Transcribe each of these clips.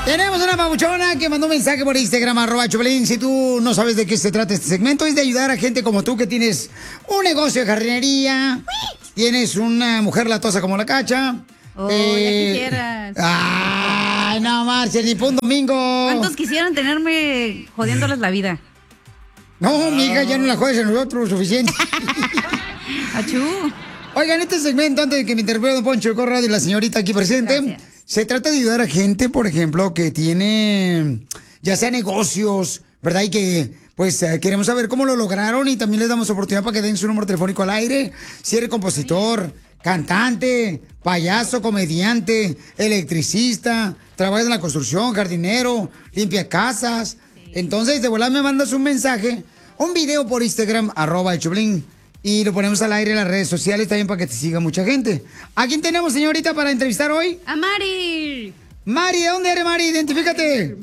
Tenemos una pabuchona que mandó un mensaje por Instagram, @Choplin. Si tú no sabes de qué se trata este segmento, es de ayudar a gente como tú que tienes un negocio de jardinería, tienes una mujer latosa como la Cacha. Oh, ya quisieras. Ay, no marches, ni por un domingo. ¿Cuántos quisieran tenerme jodiéndoles la vida? No, mija, ya no la jodes a nosotros, suficiente. Achú. Oigan, este segmento, antes de que me interprete Don Poncho Corrado y la señorita aquí presente, Gracias. se trata de ayudar a gente, por ejemplo, que tiene ya sea negocios, ¿verdad? Y que, pues, queremos saber cómo lo lograron y también les damos oportunidad para que den su número telefónico al aire. Si eres compositor, cantante, payaso, comediante, electricista, trabajas en la construcción, jardinero, limpia casas. Entonces, de volada me mandas un mensaje, un video por Instagram, @el Choplin, y lo ponemos al aire en las redes sociales también para que te siga mucha gente. ¿A quién tenemos, señorita, para entrevistar hoy? ¡A Mari! Mari, ¿de dónde eres, Mari? Identifícate.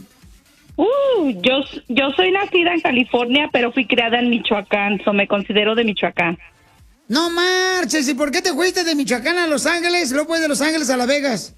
Yo soy nacida en California, pero fui criada en Michoacán, me considero de Michoacán. No marches, ¿y por qué te fuiste de Michoacán a Los Ángeles, luego de Los Ángeles a Las Vegas?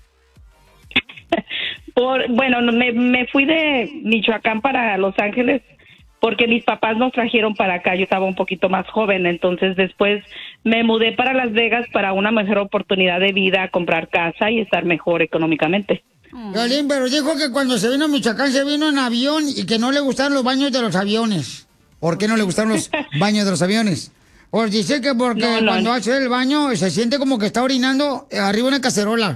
Bueno, me fui de Michoacán para Los Ángeles porque mis papás nos trajeron para acá. Yo estaba un poquito más joven, entonces después me mudé para Las Vegas para una mejor oportunidad de vida, comprar casa y estar mejor económicamente. Violín, pero dijo que cuando se vino a Michoacán se vino en avión y que no le gustaron los baños de los aviones. ¿Por qué no le gustaron los baños de los aviones? Pues dice que porque cuando hace el baño se siente como que está orinando arriba de una cacerola.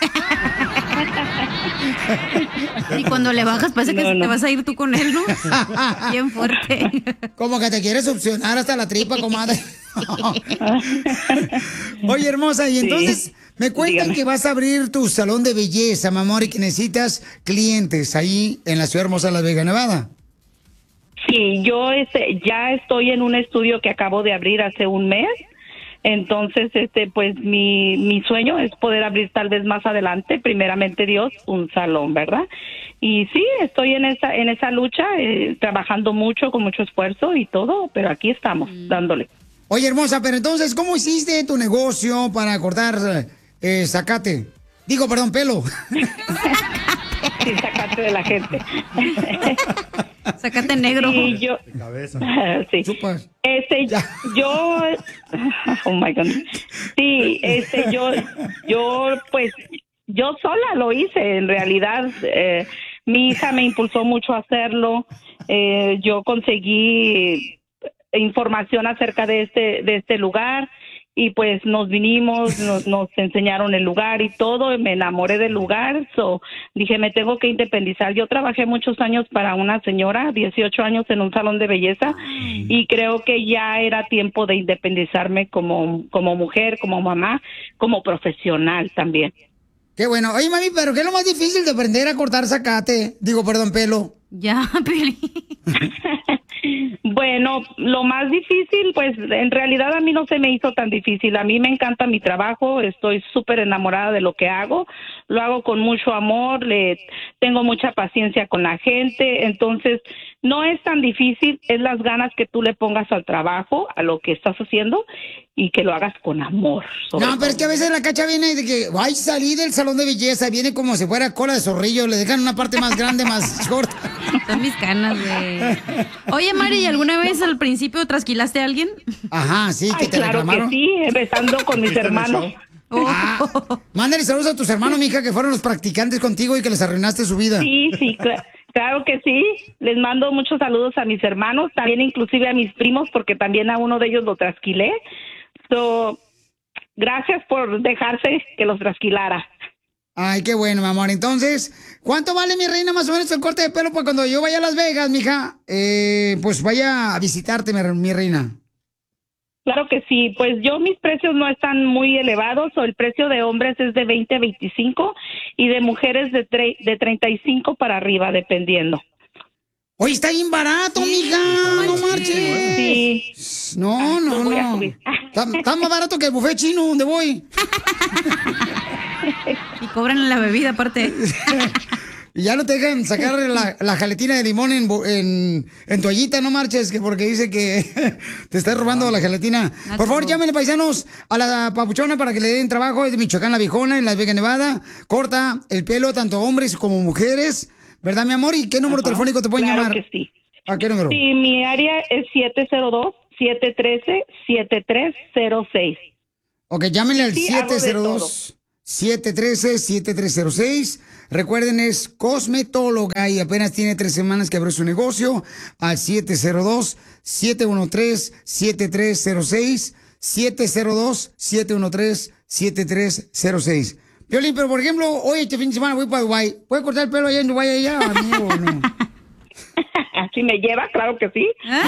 Y cuando le bajas parece que te vas a ir tú con él, ¿no? Bien fuerte. Como que te quieres succionar hasta la tripa, comadre. Oye, hermosa, y entonces me cuentan que vas a abrir tu salón de belleza, mi amor, y que necesitas clientes ahí en la ciudad hermosa de Las Vegas, Nevada. Sí, yo ya estoy en un estudio que acabo de abrir hace un mes. Entonces, pues mi sueño es poder abrir tal vez más adelante, primeramente Dios, un salón, ¿verdad? Y sí, estoy en esa lucha, trabajando mucho, con mucho esfuerzo y todo, pero aquí estamos, dándole. Oye, hermosa, pero entonces, ¿cómo hiciste tu negocio para cortar zacate? Digo, perdón, pelo. Sí, sacate de la gente. Sacate negro. Y yo, De cabeza. sí. Yo, oh my God. Sí, yo sola lo hice, en realidad. Mi hija me impulsó mucho a hacerlo. Yo conseguí información acerca de este lugar. Y pues nos vinimos, nos enseñaron el lugar y todo, y me enamoré del lugar, dije, me tengo que independizar. Yo trabajé muchos años para una señora, 18 años en un salón de belleza, y creo que ya era tiempo de independizarme como mujer, como mamá, como profesional también. Qué bueno. Oye, mami, ¿pero qué es lo más difícil de aprender a cortar zacate? Digo, perdón, pelo. Ya, Peli. Bueno, lo más difícil, pues en realidad a mí no se me hizo tan difícil. A mí me encanta mi trabajo, estoy súper enamorada de lo que hago, lo hago con mucho amor, tengo mucha paciencia con la gente, entonces no es tan difícil, es las ganas que tú le pongas al trabajo, a lo que estás haciendo y que lo hagas con amor. No, pero es que a veces la Cacha viene de que, ay, salí del salón de belleza, viene como si fuera cola de zorrillo, le dejan una parte más grande, más corta. Son mis canas, güey. Oye, Mari, ¿alguna vez al principio trasquilaste a alguien? Ajá, sí, que te claro reclamaron. que sí, empezando con mis hermanos. Mándale saludos a tus hermanos, mija, que fueron los practicantes contigo y que les arruinaste su vida. Sí, claro que sí. Les mando muchos saludos a mis hermanos, también inclusive a mis primos, porque también a uno de ellos lo trasquilé. Gracias por dejarse que los trasquilara. Ay, qué bueno, mi amor. Entonces, ¿cuánto vale, mi reina, más o menos el corte de pelo para cuando yo vaya a Las Vegas, mija? Pues vaya a visitarte, mi reina. Claro que sí, pues mis precios no están muy elevados, el precio de hombres es de 20 a 25 y de mujeres de 35 para arriba, dependiendo. Oye, está bien barato, mija, no marches. Sí. No. Voy a subir. Está más barato que el buffet chino donde voy. Y cobran la bebida aparte. Y ya no te dejan sacar la jaletina de limón en toallita, no marches, que porque dice que te está robando la gelatina. Por favor, llámenle, paisanos, a la papuchona para que le den trabajo. Es de Michoacán, La Viejona, en Las Vegas, Nevada. Corta el pelo tanto hombres como mujeres. ¿Verdad, mi amor? ¿Y qué número telefónico te pueden llamar? Claro que sí. ¿A qué número? Sí, mi área es 702-713-7306. Ok, llámenle al Sí, hago de todo. 713-7306. Recuerden, es cosmetóloga y apenas tiene 3 semanas que abrió su negocio. Al 702-713-7306. 702-713-7306. Piolín, pero por ejemplo, hoy este fin de semana voy para Dubái. ¿Puede cortar el pelo allá en Dubái allá, amigo, o no? Si me lleva, claro que sí. Me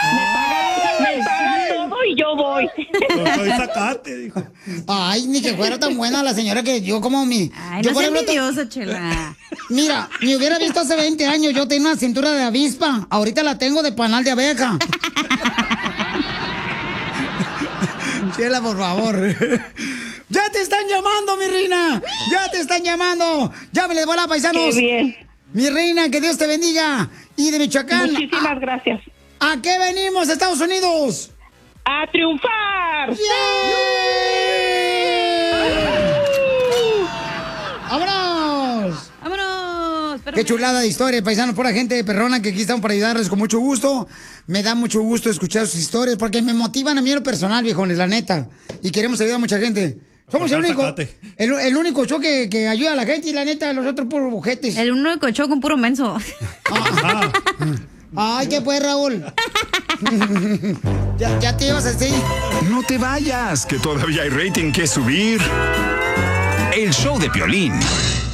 paga todo y yo voy. Soy sacate, dijo. Ay, ni que fuera tan buena la señora que yo como mi... Ay, yo no por seas ejemplo, envidiosa, Chela. Mira, me hubiera visto hace 20 años, yo tenía una cintura de avispa. Ahorita la tengo de panal de abeja. Chela, por favor. ¡Ya te están llamando, mi reina! ¡Ya te están llamando! ¡Llámele de bola, paisanos! Qué bien. Mi reina, que Dios te bendiga. Y de Michoacán. Muchísimas gracias. ¿A qué venimos, Estados Unidos? ¡A triunfar! ¡Vámonos! ¡Vámonos! Qué chulada de historia, paisanos, por la gente de perrona que aquí estamos para ayudarles con mucho gusto. Me da mucho gusto escuchar sus historias porque me motivan a mí en lo personal, viejones, la neta. Y queremos ayudar a mucha gente. Somos el único show que ayuda a la gente y la neta, los otros puros bujetes. El único show con puro menso. Ay, ¿qué pues, Raúl? ya te ibas así. No te vayas, que todavía hay rating que subir. El show de Piolín.